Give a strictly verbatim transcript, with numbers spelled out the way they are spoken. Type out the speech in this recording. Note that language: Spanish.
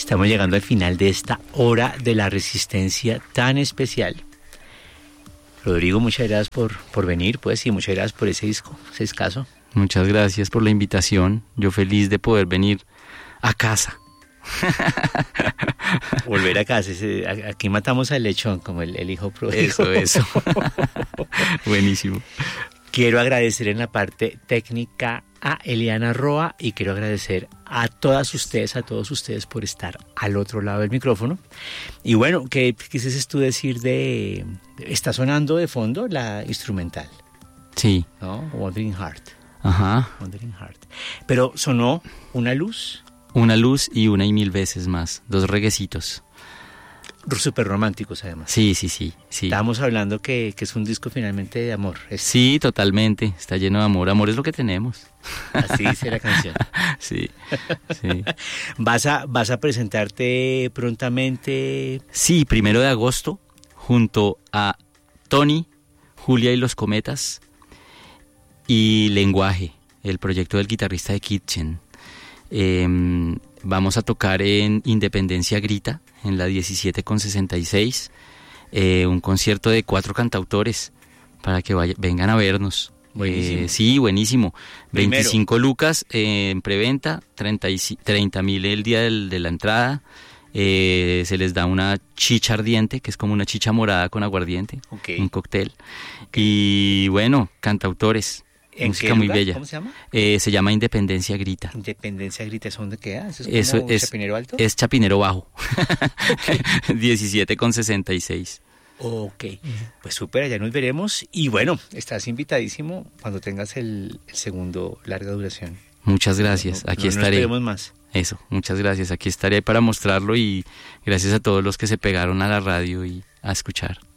Estamos llegando al final de esta hora de la resistencia tan especial. Rodrigo, muchas gracias por, por venir, pues, y muchas gracias por ese disco, ese escaso. Muchas gracias por la invitación. Yo feliz de poder venir a casa. Volver a casa. Ese, aquí matamos al lechón, como el, el hijo pródigo. Eso, eso. Buenísimo. Quiero agradecer en la parte técnica a Eliana Roa y quiero agradecer a todas ustedes, a todos ustedes por estar al otro lado del micrófono. Y bueno, ¿qué quisieses tú decir de... Está sonando de fondo la instrumental? Sí. ¿No? Wandering Heart. Ajá. Wandering Heart. Pero sonó una luz. Una luz y una y mil veces más. Dos reguecitos. Súper románticos, además. Sí, sí, sí, sí. Estábamos hablando que, que es un disco finalmente de amor. ¿Es? Sí, totalmente. Está lleno de amor. Amor es lo que tenemos. Así dice la canción. Sí, sí. ¿Vas a, vas a presentarte prontamente? Sí, primero de agosto, junto a Tony, Julia y los Cometas y Lenguaje, el proyecto del guitarrista de Kitchen. Eh, vamos a tocar en Independencia Grita, en la diecisiete con sesenta y seis, eh, un concierto de cuatro cantautores para que vaya, vengan a vernos. Buenísimo. Eh, sí, buenísimo. Primero. veinticinco lucas eh, en preventa, treinta mil el día del, de la entrada. Eh, se les da una chicha ardiente, que es como una chicha morada con aguardiente, Okay. un cóctel. Okay. Y bueno, cantautores. ¿En Música qué muy lugar? bella. ¿Cómo se llama? Eh, se llama Independencia Grita. Independencia Grita, ¿eso dónde queda? ¿Eso es Eso como es, Chapinero Alto? Es Chapinero Bajo. diecisiete con sesenta y seis. Ok, pues súper, allá nos veremos. Y bueno, estás invitadísimo cuando tengas el, el segundo larga duración. Muchas gracias, No, aquí no, estaré. No esperemos más. Eso, muchas gracias, aquí estaré para mostrarlo y gracias a todos los que se pegaron a la radio y a escuchar.